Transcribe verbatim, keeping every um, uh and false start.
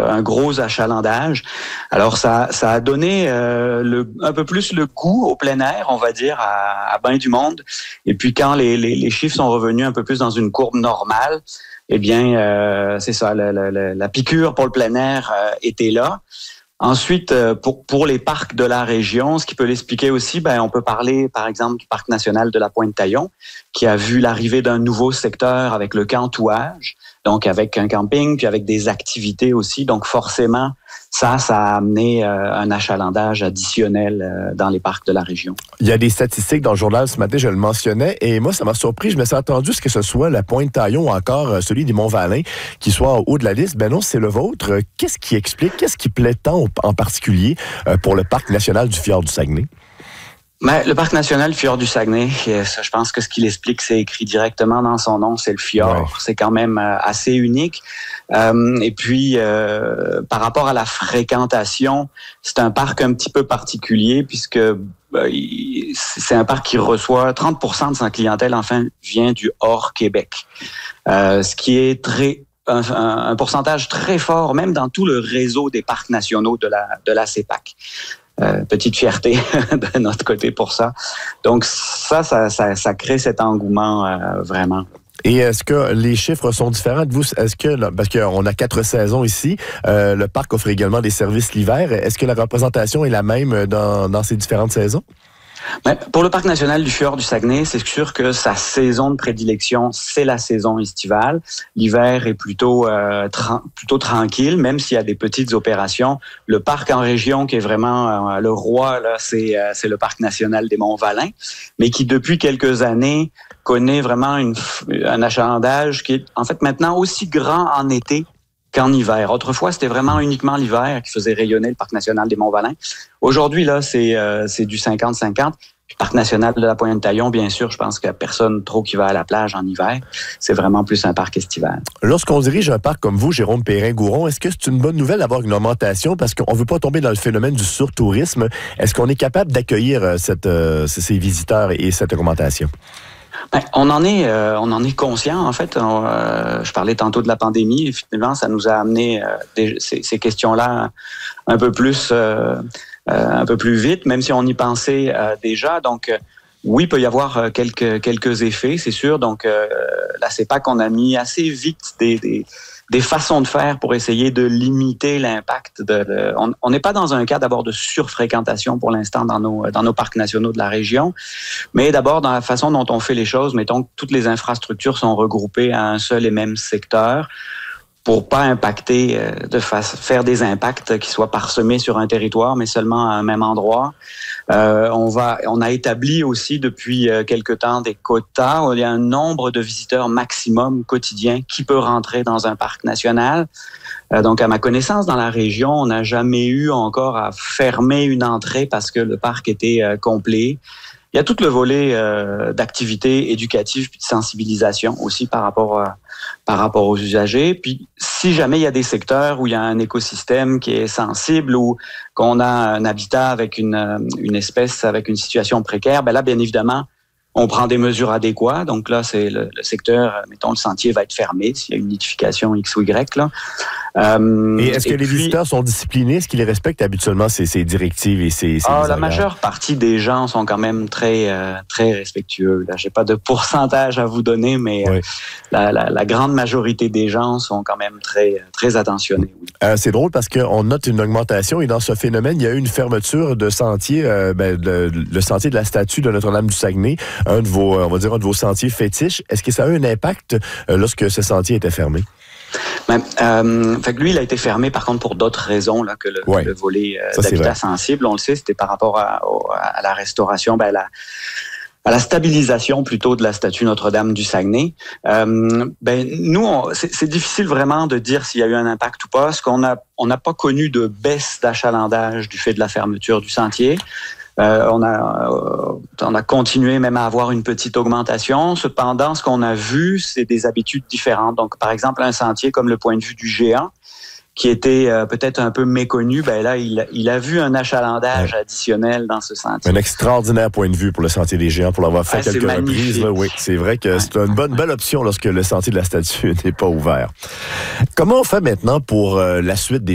euh, un gros achalandage. Alors ça, ça a donné euh, le, un peu plus le goût au plein air, on va dire, à, à Bains du Monde. Et puis quand les, les, les chiffres sont revenus un peu plus dans une courbe normale, eh bien, euh, c'est ça, la, la, la piqûre pour le plein air euh, était là. Ensuite, pour pour les parcs de la région, ce qui peut l'expliquer aussi, ben on peut parler par exemple du parc national de la Pointe-Taillon, qui a vu l'arrivée d'un nouveau secteur avec le cantouage, donc avec un camping, puis avec des activités aussi. Donc forcément, ça, ça a amené euh, un achalandage additionnel euh, dans les parcs de la région. Il y a des statistiques dans le journal ce matin, je le mentionnais, et moi, ça m'a surpris. Je me suis attendu à ce que ce soit la Pointe-Taillon ou encore euh, celui des Monts-Valin qui soit en haut de la liste. Ben non, c'est le vôtre. Qu'est-ce qui explique, qu'est-ce qui plaît tant en particulier euh, pour le parc national du Fjord du Saguenay? Mais le parc national Fjord du Saguenay, ça, je pense que ce qu'il explique, c'est écrit directement dans son nom, c'est le fjord. Ouais. C'est quand même assez unique. Euh, et puis, euh, par rapport à la fréquentation, c'est un parc un petit peu particulier puisque euh, c'est un parc qui reçoit trente pour cent de sa clientèle, enfin, vient du hors Québec. Euh, ce qui est très un, un, un pourcentage très fort, même dans tout le réseau des parcs nationaux de la de la C E P A C. Euh, petite fierté de notre côté pour ça. Donc ça, ça, ça, ça crée cet engouement euh, vraiment. Et est-ce que les chiffres sont différents de vous? Est-ce que, parce qu'on a quatre saisons ici, euh, le parc offre également des services l'hiver. Est-ce que la représentation est la même dans, dans ces différentes saisons? Mais pour le parc national du Fjord du Saguenay, c'est sûr que sa saison de prédilection, c'est la saison estivale. L'hiver est plutôt euh, tra- plutôt tranquille, même s'il y a des petites opérations. Le parc en région qui est vraiment euh, le roi, là, c'est euh, c'est le parc national des Monts-Valin, mais qui depuis quelques années connaît vraiment une, un achalandage qui est en fait maintenant aussi grand en été qu'en hiver. Autrefois, c'était vraiment uniquement l'hiver qui faisait rayonner le parc national des Monts-Valin. Aujourd'hui, là, c'est euh, c'est du cinquante cinquante. Puis, parc national de la Pointe-Taillon, bien sûr, je pense qu'il n'y a personne trop qui va à la plage en hiver. C'est vraiment plus un parc estival. Lorsqu'on dirige un parc comme vous, Jérôme Perrin-Gouron, est-ce que c'est une bonne nouvelle d'avoir une augmentation? Parce qu'on ne veut pas tomber dans le phénomène du surtourisme. Est-ce qu'on est capable d'accueillir cette, euh, ces visiteurs et cette augmentation? Ben, on en est, euh, on en est conscient en fait. On, euh, je parlais tantôt de la pandémie. Et finalement, ça nous a amené euh, des, ces, ces questions-là un peu plus, euh, euh, un peu plus vite, même si on y pensait euh, déjà. Donc, euh, oui, il peut y avoir quelques quelques effets, c'est sûr. Donc, euh, la C E P A C, on a mis assez vite des, des des façons de faire pour essayer de limiter l'impact. De, de on n'est pas dans un cas d'abord de surfréquentation pour l'instant dans nos dans nos parcs nationaux de la région, mais d'abord dans la façon dont on fait les choses. Mettons que toutes les infrastructures sont regroupées à un seul et même secteur pour pas impacter, de face, faire des impacts qui soient parsemés sur un territoire, mais seulement à un même endroit. Euh, on va, on a établi aussi depuis quelque temps des quotas. Il y a un nombre de visiteurs maximum quotidien qui peut rentrer dans un parc national. Euh, donc, à ma connaissance, dans la région, on n'a jamais eu encore à fermer une entrée parce que le parc était euh, complet. Il y a tout le volet euh, d'activités éducatives puis de sensibilisation aussi par rapport à, par rapport aux usagers. Puis, si jamais il y a des secteurs où il y a un écosystème qui est sensible ou qu'on a un habitat avec une, une espèce avec une situation précaire, ben là, bien évidemment, on prend des mesures adéquates. Donc là, c'est le, le secteur, mettons, le sentier va être fermé s'il y a une nidification X ou Y. Là. Euh, et est-ce que et les puis, visiteurs sont disciplinés? Est-ce qu'ils respectent habituellement ces, ces directives et ces, ces ah, la majeure partie des gens sont quand même très, euh, très respectueux. Je n'ai pas de pourcentage à vous donner, mais oui. euh, la, la, la grande majorité des gens sont quand même très, très attentionnés. Oui. Euh, c'est drôle parce qu'on note une augmentation et dans ce phénomène, il y a eu une fermeture de sentier, euh, ben, de, le sentier de la statue de Notre-Dame du Saguenay, un de vos, on va dire, un de vos sentiers fétiches. Est-ce que ça a eu un impact euh, lorsque ce sentier était fermé? Ben, euh, fait que lui, il a été fermé, par contre, pour d'autres raisons là, que le, ouais. le volet euh, ça, d'habitat sensible. On le sait, c'était par rapport à, à la restauration, ben, à, la, à la stabilisation plutôt de la statue Notre-Dame du Saguenay. Euh, ben, nous, on, c'est, c'est difficile vraiment de dire s'il y a eu un impact ou pas, parce qu'on a, on n'a pas connu de baisse d'achalandage du fait de la fermeture du sentier. Euh, on a euh, on a continué même à avoir une petite augmentation. Cependant, ce qu'on a vu, c'est des habitudes différentes. Donc, par exemple, un sentier comme le point de vue du géant, qui était euh, peut-être un peu méconnu, ben là, il, il a vu un achalandage ouais. additionnel dans ce sentier. Un extraordinaire point de vue pour le Sentier des Géants, pour l'avoir fait ouais, quelques reprises. Là, oui, c'est vrai que ouais. c'est une bonne belle option lorsque le Sentier de la Statue n'est pas ouvert. Comment on fait maintenant pour euh, la suite des